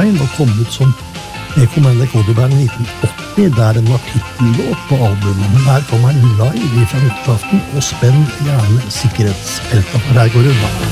Line og kom ut som Commander Cody Band 1980, der den var titellåt på albumet. Men her kommer den live fra nyttårsaften, og spenn gjerne sikkerhetsbeltet, for her går det unna.